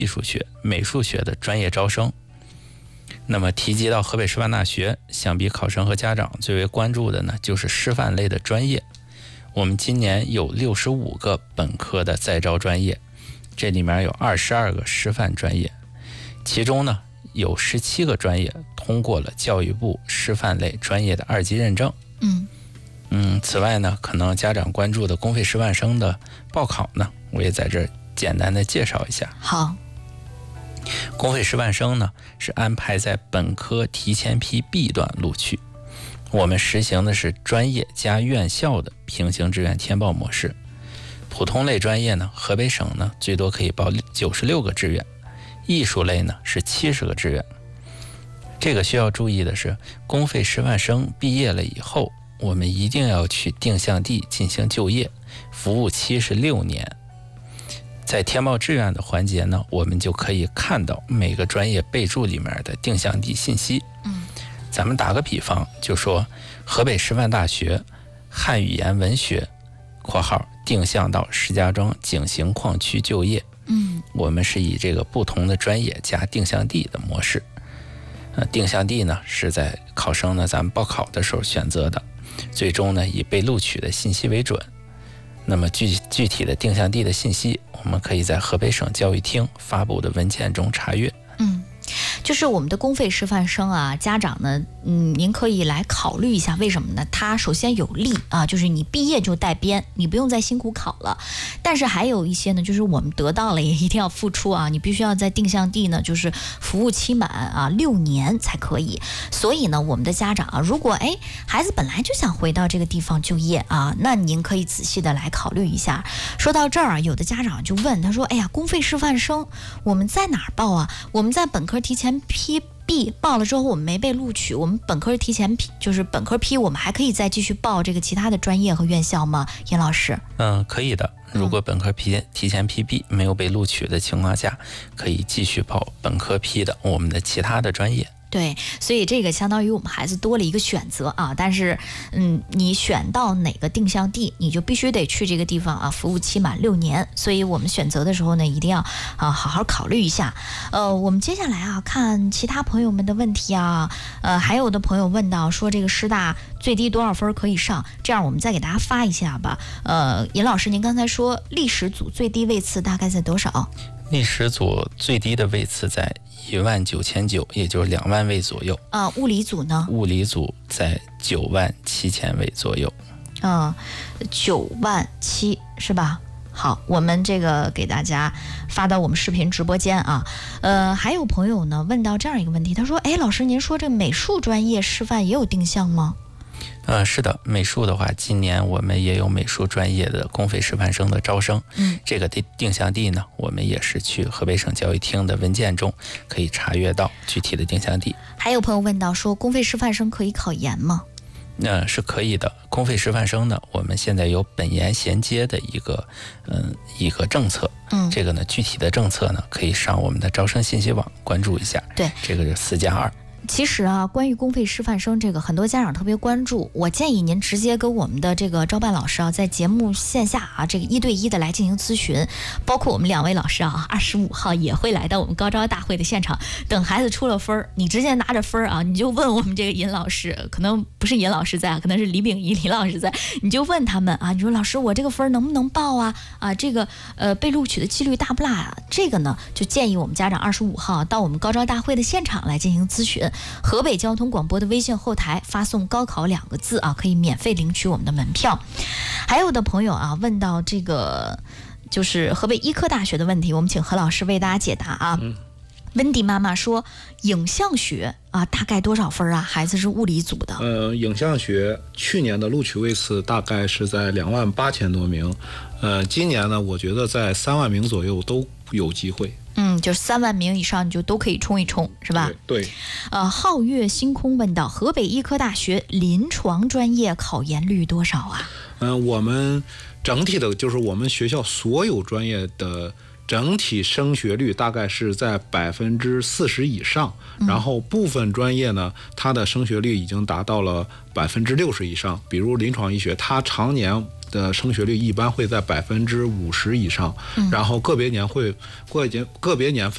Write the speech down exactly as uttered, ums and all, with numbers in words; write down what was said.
艺术学、美术学的专业招生。那么提及到河北师范大学，想必考生和家长最为关注的呢，就是师范类的专业。我们今年有六十五个本科的在招专业，这里面有二十二个师范专业，其中呢有十七个专业通过了教育部师范类专业的二级认证。 嗯嗯，此外呢，可能家长关注的公费师范生的报考呢，我也在这儿简单的介绍一下。 好， 公费师范生呢是安排在本科提前批 B 段录取，我们实行的是专业加院校的平行志愿填报模式。普通类专业呢，河北省呢最多可以报九十六个志愿，艺术类呢是七十个志愿。这个需要注意的是，公费师范生毕业了以后，我们一定要去定向地进行就业，服务期是六年。在填报志愿的环节呢，我们就可以看到每个专业备注里面的定向地信息。 嗯， 咱们打个比方，就说河北师范大学汉语言文学（括号定向到石家庄井陉矿区就业）。 嗯， 我们是以这个不同的专业加定向地的模式。呃，定向地呢是在考生呢咱们报考的时候选择的，最终呢以被录取的信息为准。那么具具体的定向地的信息，我们可以在河北省教育厅发布的文件中查阅。 嗯，就是我们的公费师范生啊，家长呢，嗯，您可以来考虑一下，为什么呢？它首先有利啊，就是你毕业就带编，你不用再辛苦考了。但是还有一些呢，就是我们得到了也一定要付出啊，你必须要在定向地呢，就是服务期满啊六年才可以。所以呢，我们的家长啊，如果哎孩子本来就想回到这个地方就业啊，那您可以仔细的来考虑一下。说到这儿啊，有的家长就问他说：“哎呀，公费师范生我们在哪儿报啊？我们在本科提前批 B 报了之后，我们没被录取，我们本科提前批就是本科批，我们还可以再继续报这个其他的专业和院校吗？”严老师， 嗯，可以的。如果本科批提前批 B 没有被录取的情况下，可以继续报本科批的我们的其他的专业。 对，所以这个相当于我们孩子多了一个选择啊。但是，嗯，你选到哪个定向地，你就必须得去这个地方啊，服务期满六年。所以我们选择的时候呢，一定要啊好好考虑一下。呃，我们接下来啊看其他朋友们的问题啊。呃，还有的朋友问到说，这个师大最低多少分可以上？这样我们再给大家发一下吧。呃，尹老师，您刚才说历史组最低位次大概在多少？ 历史组最低的位次在一万九千九，也就是两万位左右。 啊、呃，物理组呢？ 物理组在九万七千位左右。 嗯，九万七是吧？好，我们这个给大家发到我们视频直播间啊。呃，还有朋友呢问到这样一个问题，他说：“哎，老师，您说这个美术专业师范也有定向吗？” 呃，是的，美术的话，今年我们也有美术专业的公费师范生的招生。 嗯， 这个定定向地呢，我们也是去河北省教育厅的文件中可以查阅到具体的定向地。 还有朋友问到说，公费师范生可以考研吗？ 那、呃、是可以的。公费师范生呢，我们现在有本研衔接的一个嗯一个政策。 嗯， 这个呢，具体的政策呢，可以上我们的招生信息网关注一下。 对， 这个是四加二。 其实啊，关于公费师范生这个，很多家长特别关注。我建议您直接跟我们的这个招办老师啊，在节目线下啊，这个一对一的来进行咨询。包括我们两位老师啊，二十五号也会来到我们高招大会的现场。等孩子出了分儿，你直接拿着分儿啊，你就问我们这个尹老师，可能不是尹老师在啊，可能是李炳仪李老师在，你就问他们啊，你说老师，我这个分儿能不能报啊？啊，这个呃被录取的几率大不大啊？这个呢，就建议我们家长二十五号到我们高招大会的现场来进行咨询。河北交通广播的微信后台发送高考两个字啊，可以免费领取我们的门票。还有的朋友啊问到这个就是河北医科大学的问题，我们请何老师为大家解答啊。嗯，温迪妈妈说影像学啊大概多少分啊？孩子是物理组的。 呃，影像学去年的录取位次大概是在两万八千多名，呃，今年呢，我觉得在三万名左右都有机会。 嗯，就是三万名以上你就都可以冲一冲，是吧？ 对。对呃，皓月星空问到河北医科大学临床专业考研率多少啊？ 嗯、呃，我们整体的就是我们学校所有专业的整体升学率大概是在百分之四十以上， 嗯， 然后部分专业呢，它的升学率已经达到了百分之六十以上，比如临床医学，它常年的升学率一般会在百分之五十以上，嗯，然后个别年会个别个别年份。